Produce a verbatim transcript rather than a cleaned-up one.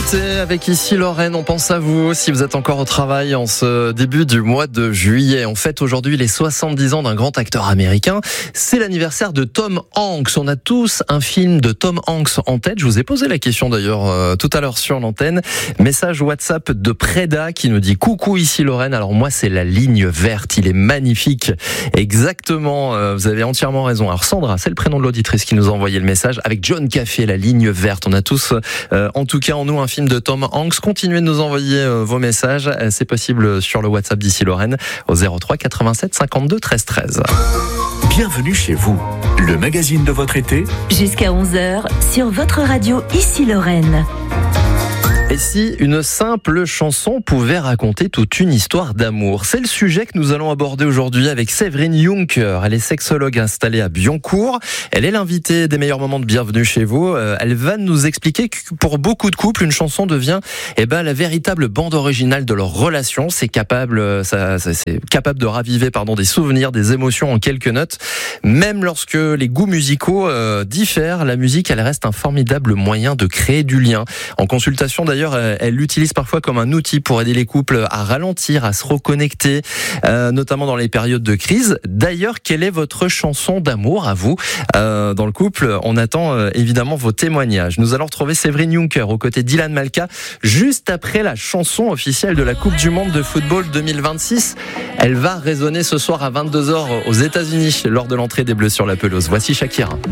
l'été avec ici Lorraine, on pense à vous si vous êtes encore au travail en ce début du mois de juillet. On fête aujourd'hui les soixante-dix ans d'un grand acteur américain. C'est l'anniversaire de Tom Hanks. On a tous un film de Tom Hanks en tête. Je vous ai posé la question d'ailleurs euh, tout à l'heure sur l'antenne. Message WhatsApp de Preda qui nous dit coucou ici Lorraine. Alors moi c'est La Ligne Verte. Il est magnifique. Exactement. Euh, vous avez entièrement raison. Alors Sandra, c'est le prénom de l'auditrice qui nous a envoyé le message avec John Café, La Ligne Verte. On a tous euh, en tout cas en nous un film de Tom Hanks. Continuez de nous envoyer euh, vos messages. Euh, c'est possible sur le WhatsApp d'ici Lorraine au zéro trois quatre-vingt-sept cinquante-deux treize treize. Bienvenue chez vous, le magazine de votre été. Jusqu'à onze heures sur votre radio ici Lorraine. Et si une simple chanson pouvait raconter toute une histoire d'amour? C'est le sujet que nous allons aborder aujourd'hui avec Séverine Juncker. Elle est sexologue installée à Bioncourt. Elle est l'invitée des meilleurs moments de Bienvenue chez vous. Elle va nous expliquer que pour beaucoup de couples, une chanson devient eh ben, la véritable bande originale de leur relation. C'est capable, ça, ça, c'est capable de raviver pardon, des souvenirs, des émotions en quelques notes. Même lorsque les goûts musicaux euh, diffèrent, la musique, elle reste un formidable moyen de créer du lien. En consultation d'ailleurs, elle l'utilise parfois comme un outil pour aider les couples à ralentir, à se reconnecter, euh, notamment dans les périodes de crise. D'ailleurs, quelle est votre chanson d'amour à vous euh, dans le couple? On attend euh, évidemment vos témoignages. Nous allons retrouver Séverine Juncker aux côtés d'Ilan Malka juste après la chanson officielle de la Coupe du Monde de football deux mille vingt-six. Elle va résonner ce soir à vingt-deux heures aux États-Unis lors de l'entrée des Bleus sur la pelouse. Voici Shakira.